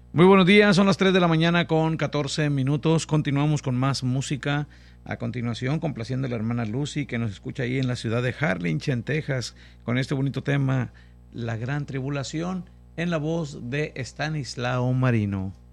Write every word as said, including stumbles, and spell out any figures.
Muy buenos días, son las tres de la mañana con catorce minutos. Continuamos con más música. A continuación, complaciendo a la hermana Lucy, que nos escucha ahí en la ciudad de Harlingen, Texas, con este bonito tema, La Gran Tribulación, en la voz de Estanislao Marino.